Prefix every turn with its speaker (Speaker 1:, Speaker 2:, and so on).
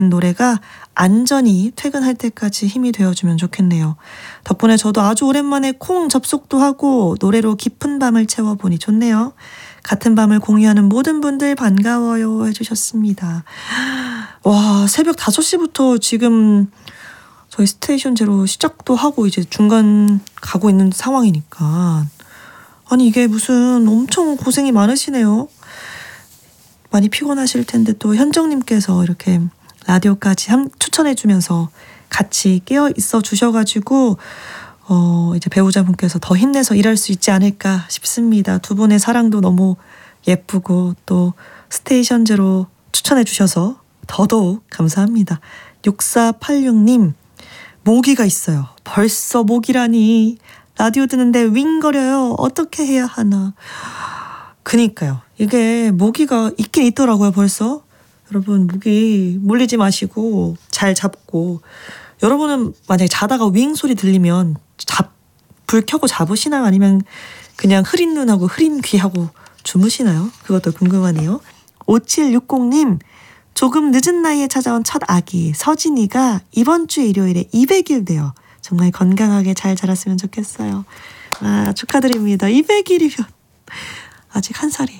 Speaker 1: 노래가 안전히 퇴근할 때까지 힘이 되어주면 좋겠네요. 덕분에 저도 아주 오랜만에 콩 접속도 하고 노래로 깊은 밤을 채워보니 좋네요. 같은 밤을 공유하는 모든 분들 반가워요 해주셨습니다. 와, 새벽 5시부터 지금 저희 스테이션 제로 시작도 하고 이제 중간 가고 있는 상황이니까 아니 이게 무슨 엄청 고생이 많으시네요. 많이 피곤하실 텐데 또 현정님께서 이렇게 라디오까지 추천해주면서 같이 깨어 있어 주셔가지고 이제 배우자분께서 더 힘내서 일할 수 있지 않을까 싶습니다. 두 분의 사랑도 너무 예쁘고 또 스테이션 제로 추천해 주셔서 더더욱 감사합니다. 6486님 모기가 있어요. 벌써 모기라니. 라디오 듣는데 윙거려요. 어떻게 해야 하나. 그니까요. 이게 모기가 있긴 있더라고요 벌써. 여러분 모기 물리지 마시고 잘 잡고 여러분은 만약에 자다가 윙 소리 들리면 불 켜고 잡으시나요? 아니면 그냥 흐린 눈하고 흐린 귀하고 주무시나요? 그것도 궁금하네요. 5760님 조금 늦은 나이에 찾아온 첫 아기 서진이가 이번 주 일요일에 200일 돼요. 정말 건강하게 잘 자랐으면 좋겠어요. 아, 축하드립니다. 200일이면 아직 한 살이